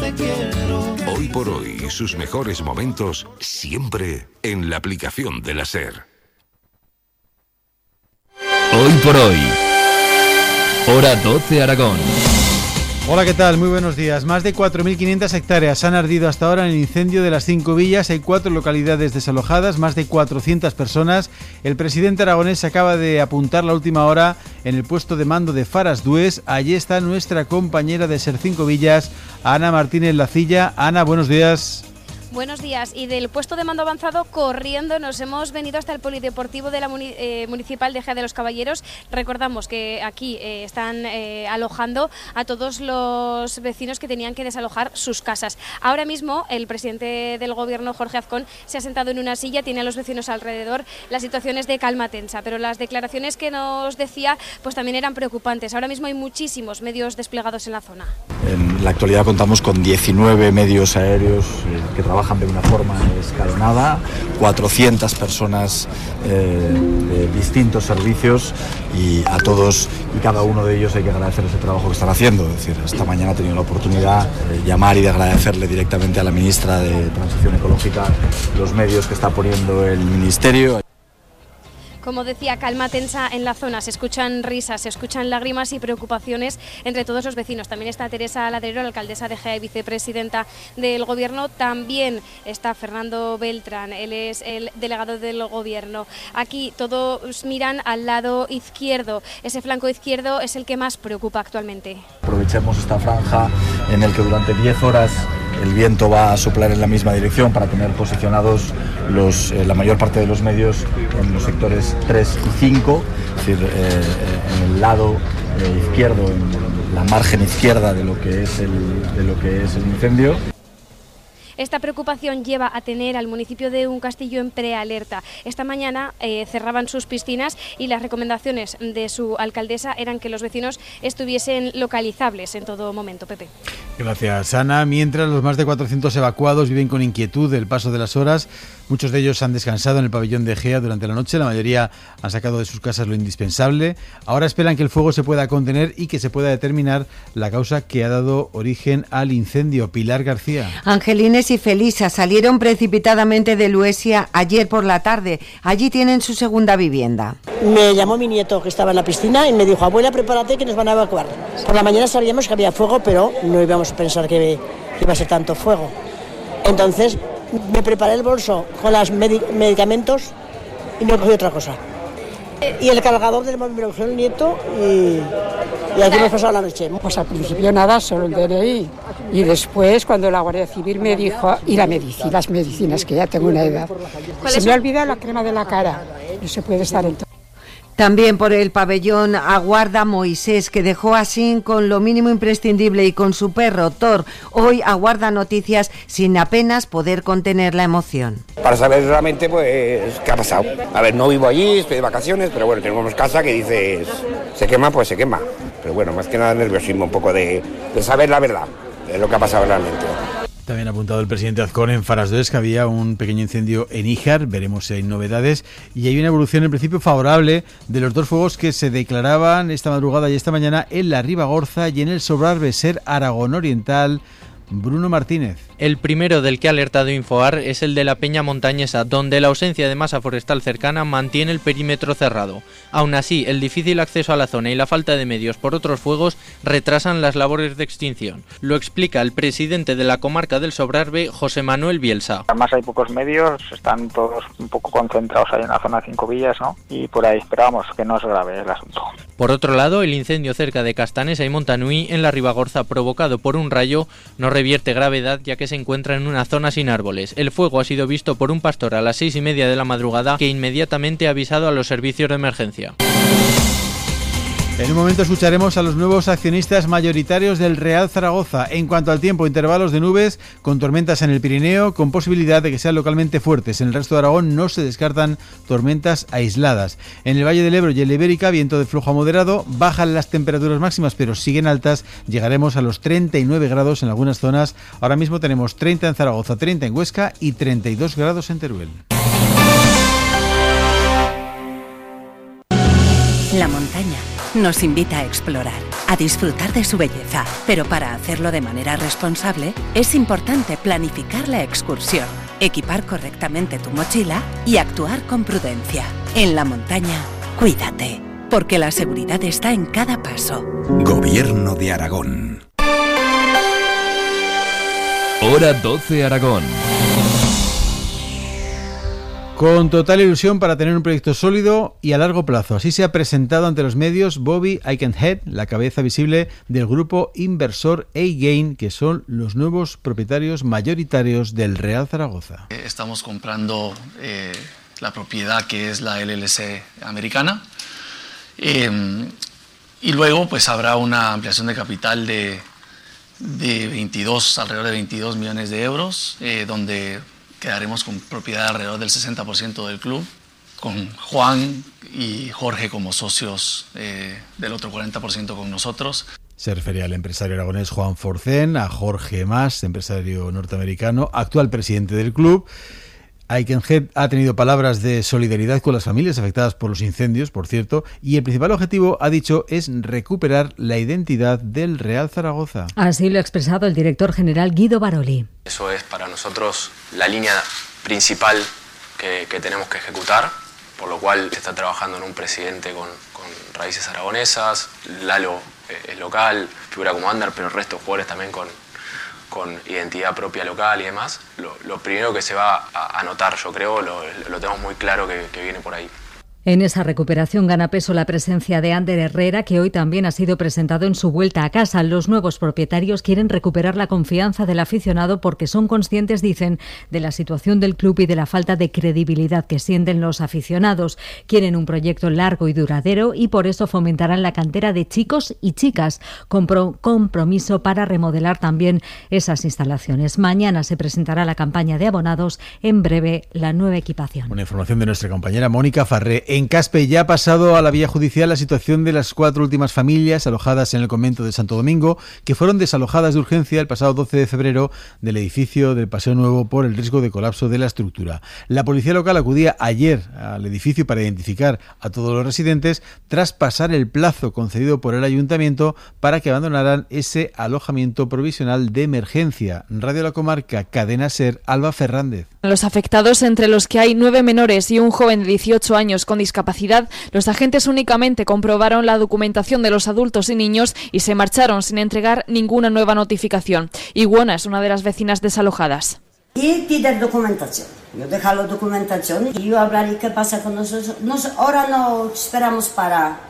te quiero. Hoy por hoy, sus mejores momentos siempre en la aplicación de la SER. Hoy por hoy, hora 12 Aragón. Hola, ¿qué tal? Muy buenos días. Más de 4.500 hectáreas han ardido hasta ahora en el incendio de las 5 villas. Hay 4 localidades desalojadas, más de 400 personas. El presidente aragonés acaba de apuntar la última hora en el puesto de mando de Faras Dués. Allí está nuestra compañera de SER 5 Villas, Ana Martínez Lacilla. Ana, buenos días. Buenos días. Y del puesto de mando avanzado, corriendo, nos hemos venido hasta el polideportivo de la municipal de Ejea de los Caballeros. Recordamos que aquí están alojando a todos los vecinos que tenían que desalojar sus casas. Ahora mismo el presidente del gobierno, Jorge Azcón, se ha sentado en una silla, tiene a los vecinos alrededor. La situación es de calma tensa, pero las declaraciones que nos decía pues también eran preocupantes. Ahora mismo hay muchísimos medios desplegados en la zona. En la actualidad contamos con 19 medios aéreos que trabajan de una forma escalonada, 400 personas de distintos servicios, y a todos y cada uno de ellos hay que agradecer ese trabajo que están haciendo. Es decir, esta mañana he tenido la oportunidad de llamar y de agradecerle directamente a la ministra de Transición Ecológica los medios que está poniendo el ministerio. Como decía, calma tensa en la zona, se escuchan risas, se escuchan lágrimas y preocupaciones entre todos los vecinos. También está Teresa Ladrero, la alcaldesa de Ejea y vicepresidenta del gobierno. También está Fernando Beltrán, él es el delegado del gobierno. Aquí todos miran al lado izquierdo, ese flanco izquierdo es el que más preocupa actualmente. Aprovechemos esta franja en el que durante 10 horas el viento va a soplar en la misma dirección para tener posicionados la mayor parte de los medios en los sectores 3 y 5, es decir, en el lado izquierdo, en la margen izquierda de lo que es el incendio. Esta preocupación lleva a tener al municipio de Uncastillo en prealerta. Esta mañana cerraban sus piscinas y las recomendaciones de su alcaldesa eran que los vecinos estuviesen localizables en todo momento. Pepe. Gracias, Ana. Mientras los más de 400 evacuados viven con inquietud del paso de las horas, muchos de ellos han descansado en el pabellón de Ejea durante la noche, la mayoría han sacado de sus casas lo indispensable. Ahora esperan que el fuego se pueda contener y que se pueda determinar la causa que ha dado origen al incendio. Pilar García. Angelines y Felisa salieron precipitadamente de Luesia ayer por la tarde. Allí tienen su segunda vivienda. Me llamó mi nieto que estaba en la piscina y me dijo: abuela, prepárate que nos van a evacuar. Por la mañana sabíamos que había fuego, pero no íbamos a pensar que iba a ser tanto fuego. Entonces me preparé el bolso con los medicamentos y no cogí otra cosa. Y el cargador del móvil me lo cogió el nieto y aquí hemos pasado la noche. Pues al principio nada, solo el DNI. Y después, cuando la Guardia Civil me dijo, y las medicinas, que ya tengo una edad. Se me ha olvidado la crema de la cara. No se puede estar en todo. También por el pabellón aguarda Moisés, que dejó así con lo mínimo imprescindible y con su perro Thor. Hoy aguarda noticias sin apenas poder contener la emoción. Para saber realmente pues qué ha pasado. A ver, no vivo allí, estoy de vacaciones, pero bueno, tenemos casa que dices, se quema, pues se quema. Pero bueno, más que nada nerviosismo, un poco de saber la verdad de lo que ha pasado realmente. También ha apuntado el presidente Azcón en Faras Dués que había un pequeño incendio en Íjar, veremos si hay novedades, y hay una evolución en principio favorable de los dos fuegos que se declaraban esta madrugada y esta mañana en la Ribagorza y en el Sobrarbe, SER Aragón Oriental. Bruno Martínez. El primero del que ha alertado Infoar es el de la Peña Montañesa, donde la ausencia de masa forestal cercana mantiene el perímetro cerrado. Aún así, el difícil acceso a la zona y la falta de medios por otros fuegos retrasan las labores de extinción. Lo explica el presidente de la comarca del Sobrarbe, José Manuel Bielsa. Además hay pocos medios, están todos un poco concentrados ahí en la zona de 5 villas, ¿no? Y por ahí esperamos que no es grave el asunto. Por otro lado, el incendio cerca de Castanesa y Montanui, en la Ribagorza, provocado por un rayo, no revierte gravedad ya que se encuentra en una zona sin árboles. El fuego ha sido visto por un pastor a las 6:30 de la madrugada, que inmediatamente ha avisado a los servicios de emergencia. En un momento escucharemos a los nuevos accionistas mayoritarios del Real Zaragoza. En cuanto al tiempo, intervalos de nubes con tormentas en el Pirineo, con posibilidad de que sean localmente fuertes. En el resto de Aragón no se descartan tormentas aisladas. En el Valle del Ebro y en la Ibérica, viento de flujo a moderado. Bajan las temperaturas máximas, pero siguen altas. Llegaremos a los 39 grados en algunas zonas. Ahora mismo tenemos 30 en Zaragoza, 30 en Huesca y 32 grados en Teruel. La montaña nos invita a explorar, a disfrutar de su belleza, pero para hacerlo de manera responsable es importante planificar la excursión, equipar correctamente tu mochila y actuar con prudencia. En la montaña, cuídate, porque la seguridad está en cada paso. Gobierno de Aragón. Hora 12 Aragón. Con total ilusión para tener un proyecto sólido y a largo plazo. Así se ha presentado ante los medios Bobby Aikenhead, la cabeza visible del grupo inversor A-Gain, que son los nuevos propietarios mayoritarios del Real Zaragoza. Estamos comprando la propiedad que es la LLC americana y luego pues habrá una ampliación de capital de alrededor de 22 millones de euros, donde quedaremos con propiedad alrededor del 60% del club, con Juan y Jorge como socios del otro 40% con nosotros. Se refería al empresario aragonés Juan Forcén, a Jorge Mas, empresario norteamericano, actual presidente del club. Aikenhead ha tenido palabras de solidaridad con las familias afectadas por los incendios, por cierto, y el principal objetivo, ha dicho, es recuperar la identidad del Real Zaragoza. Así lo ha expresado el director general Guido Baroli. Eso es para nosotros la línea principal que tenemos que ejecutar, por lo cual se está trabajando en un presidente con raíces aragonesas. Lalo es local, figura como under, pero el resto de jugadores también con identidad propia local y demás. Lo primero que se va a notar, yo creo, lo tenemos muy claro que viene por ahí. En esa recuperación gana peso la presencia de Ander Herrera, que hoy también ha sido presentado en su vuelta a casa. Los nuevos propietarios quieren recuperar la confianza del aficionado porque son conscientes, dicen, de la situación del club y de la falta de credibilidad que sienten los aficionados. Quieren un proyecto largo y duradero y por eso fomentarán la cantera de chicos y chicas, con compromiso para remodelar también esas instalaciones. Mañana se presentará la campaña de abonados, en breve la nueva equipación. Una información de nuestra compañera Mónica Farré. En Caspe ya ha pasado a la vía judicial la situación de las 4 últimas familias alojadas en el convento de Santo Domingo, que fueron desalojadas de urgencia el pasado 12 de febrero del edificio del Paseo Nuevo por el riesgo de colapso de la estructura. La policía local acudía ayer al edificio para identificar a todos los residentes tras pasar el plazo concedido por el ayuntamiento para que abandonaran ese alojamiento provisional de emergencia. Radio La Comarca, Cadena SER, Alba Fernández. Los afectados, entre los que hay 9 menores y un joven de 18 años con discapacidad, los agentes únicamente comprobaron la documentación de los adultos y niños y se marcharon sin entregar ninguna nueva notificación. Iguona es una de las vecinas desalojadas. Y pide documentación. Yo dejo la documentación y yo hablaré qué pasa con nosotros. Ahora no esperamos para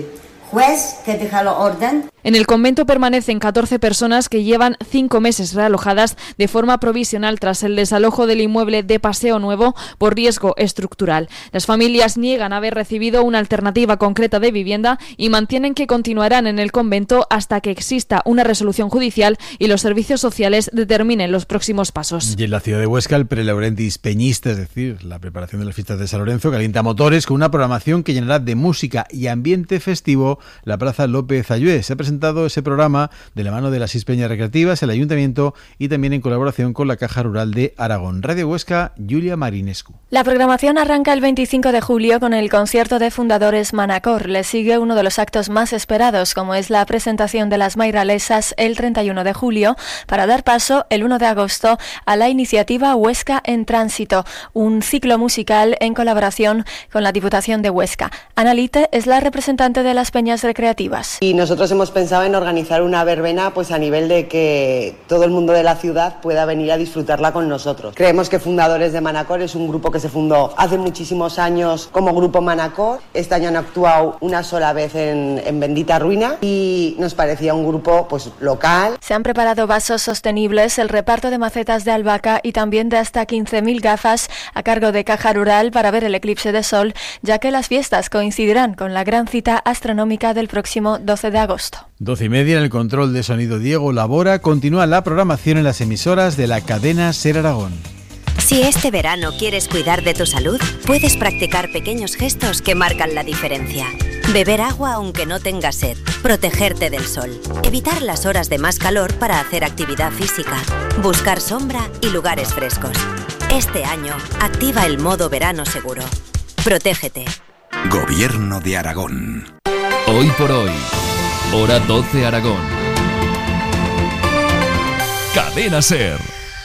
juez que deja la orden. En el convento permanecen 14 personas que llevan 5 meses realojadas de forma provisional tras el desalojo del inmueble de Paseo Nuevo por riesgo estructural. Las familias niegan haber recibido una alternativa concreta de vivienda y mantienen que continuarán en el convento hasta que exista una resolución judicial y los servicios sociales determinen los próximos pasos. Y en la ciudad de Huesca, el Prelaurentis Peñista, es decir, la preparación de las fiestas de San Lorenzo, calienta motores con una programación que llenará de música y ambiente festivo la Plaza López Ayué. Se ha presentado ese programa de la mano de las 6 peñas recreativas, el Ayuntamiento y también en colaboración con la Caja Rural de Aragón. Radio Huesca, Julia Marinescu. La programación arranca el 25 de julio con el concierto de fundadores Manacor. Le sigue uno de los actos más esperados, como es la presentación de las Mairalesas el 31 de julio, para dar paso el 1 de agosto a la iniciativa Huesca en Tránsito, un ciclo musical en colaboración con la Diputación de Huesca. Ana Lite es la representante de las peñas recreativas. Y nosotros hemos pensado en organizar una verbena pues a nivel de que todo el mundo de la ciudad pueda venir a disfrutarla con nosotros. Creemos que Fundadores de Manacor es un grupo que se fundó hace muchísimos años como Grupo Manacor. Este año han actuado una sola vez en Bendita Ruina y nos parecía un grupo pues local. Se han preparado vasos sostenibles, el reparto de macetas de albahaca y también de hasta 15.000 gafas a cargo de Caja Rural para ver el eclipse de sol, ya que las fiestas coincidirán con la gran cita astronómica del próximo 12 de agosto. 12:30 en el control de sonido Diego Labora. Continúa la programación en las emisoras de la cadena SER Aragón. Si este verano quieres cuidar de tu salud, puedes practicar pequeños gestos que marcan la diferencia. Beber agua aunque no tengas sed, protegerte del sol, evitar las horas de más calor para hacer actividad física, buscar sombra y lugares frescos. Este año, activa el modo verano seguro. Protégete. Gobierno de Aragón. Hoy por hoy, hora 12 Aragón. Cadena SER.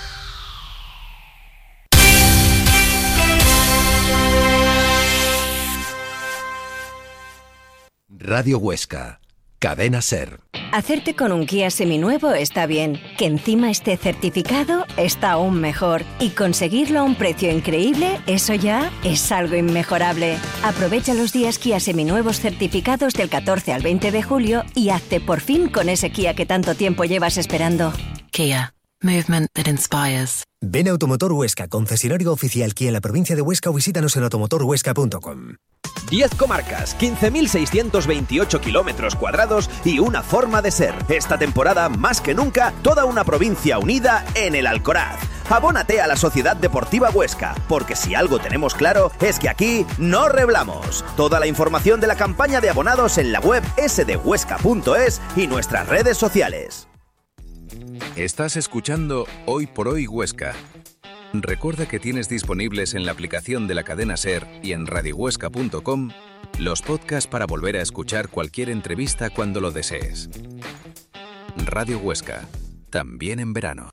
Radio Huesca, Cadena SER. Hacerte con un Kia seminuevo está bien, que encima esté certificado está aún mejor, y conseguirlo a un precio increíble, eso ya es algo inmejorable. Aprovecha los días Kia seminuevos certificados del 14 al 20 de julio y hazte por fin con ese Kia que tanto tiempo llevas esperando. Kia, movement that inspires. Ven a Automotor Huesca, concesionario oficial Kia en la provincia de Huesca, o visítanos en automotorhuesca.com. 10 comarcas, 15.628 kilómetros cuadrados y una forma de ser. Esta temporada, más que nunca, toda una provincia unida en el Alcoraz. Abónate a la Sociedad Deportiva Huesca, porque si algo tenemos claro es que aquí no reblamos. Toda la información de la campaña de abonados en la web sdehuesca.es y nuestras redes sociales. Estás escuchando Hoy por Hoy Huesca. Recuerda que tienes disponibles en la aplicación de la cadena SER y en radiohuesca.com los podcasts para volver a escuchar cualquier entrevista cuando lo desees. Radio Huesca, también en verano.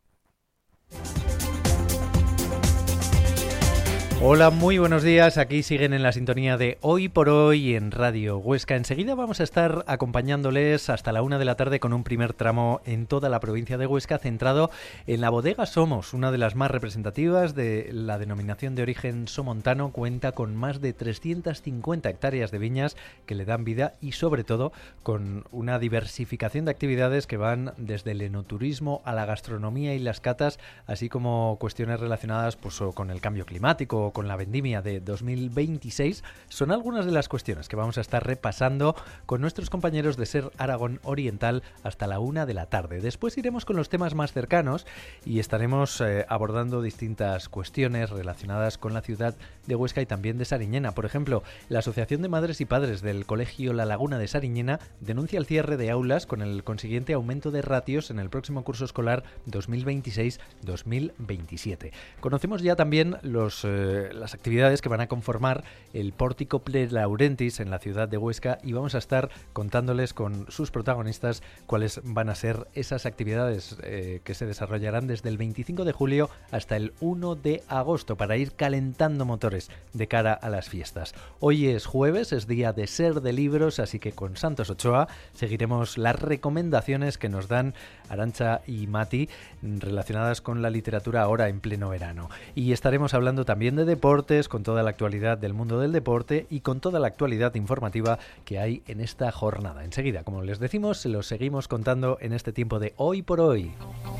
Hola, muy buenos días. Aquí siguen en la sintonía de Hoy por Hoy en Radio Huesca. Enseguida vamos a estar acompañándoles hasta la 1 de la tarde con un primer tramo en toda la provincia de Huesca centrado en la bodega Somos, una de las más representativas de la denominación de origen somontano. Cuenta con más de 350 hectáreas de viñas que le dan vida y sobre todo con una diversificación de actividades que van desde el enoturismo a la gastronomía y las catas, así como cuestiones relacionadas pues, con el cambio climático, con la vendimia de 2026, son algunas de las cuestiones que vamos a estar repasando con nuestros compañeros de SER Aragón Oriental hasta la 1 de la tarde. Después iremos con los temas más cercanos y estaremos abordando distintas cuestiones relacionadas con la ciudad de Huesca y también de Sariñena. Por ejemplo, la Asociación de Madres y Padres del Colegio La Laguna de Sariñena denuncia el cierre de aulas con el consiguiente aumento de ratios en el próximo curso escolar 2026-2027. Conocemos ya también las actividades que van a conformar el Pórtico Ple Laurentis en la ciudad de Huesca y vamos a estar contándoles con sus protagonistas cuáles van a ser esas actividades que se desarrollarán desde el 25 de julio hasta el 1 de agosto para ir calentando motores de cara a las fiestas. Hoy es jueves, es día de SER de libros, así que con Santos Ochoa seguiremos las recomendaciones que nos dan Arantxa y Mati relacionadas con la literatura ahora en pleno verano. Y estaremos hablando también de deportes, con toda la actualidad del mundo del deporte y con toda la actualidad informativa que hay en esta jornada. Enseguida, como les decimos, se los seguimos contando en este tiempo de Hoy por Hoy.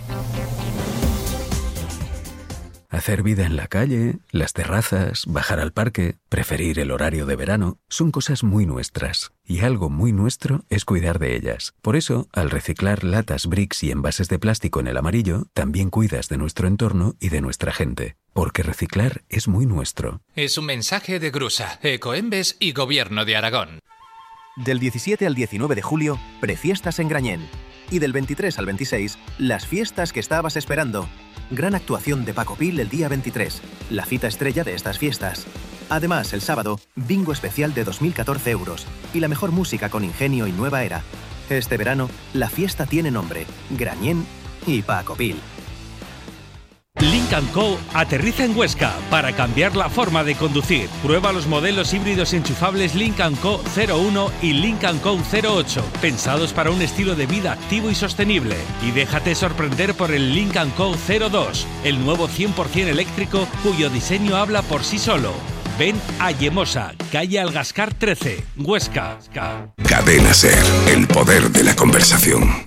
Hacer vida en la calle, las terrazas, bajar al parque, preferir el horario de verano, son cosas muy nuestras. Y algo muy nuestro es cuidar de ellas. Por eso, al reciclar latas, bricks y envases de plástico en el amarillo, también cuidas de nuestro entorno y de nuestra gente. Porque reciclar es muy nuestro. Es un mensaje de Grusa, Ecoembes y Gobierno de Aragón. Del 17 al 19 de julio, prefiestas en Grañén. Y del 23 al 26, las fiestas que estabas esperando. Gran actuación de Paco Pil el día 23, la cita estrella de estas fiestas. Además, el sábado, bingo especial de 2.014 euros y la mejor música con ingenio y nueva era. Este verano, la fiesta tiene nombre, Grañén y Paco Pil. Lynk & Co aterriza en Huesca para cambiar la forma de conducir. Prueba los modelos híbridos enchufables Lynk & Co 01 y Lynk & Co 08, pensados para un estilo de vida activo y sostenible. Y déjate sorprender por el Lynk & Co 02, el nuevo 100% eléctrico cuyo diseño habla por sí solo. Ven a Yemosa, calle Algascar 13, Huesca. Cadena SER, el poder de la conversación.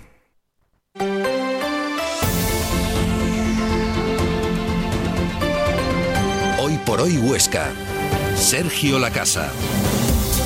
Hoy por Hoy Huesca. Sergio Lacasa.